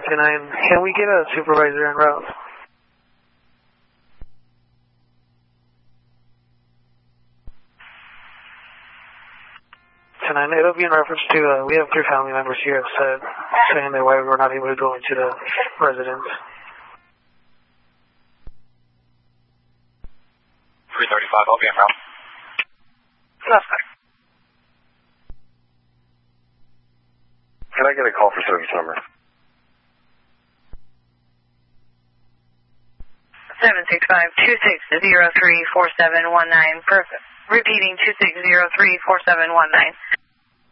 10-9. Can we get a supervisor en route? 10-9, it'll be in reference to, we have 3 family members here upset, saying that why we're not able to go into the residence. 335, I'll be en route. That's fine. Can I get a call for service number? 765-260-34719. Perfect. Repeating 260-34719.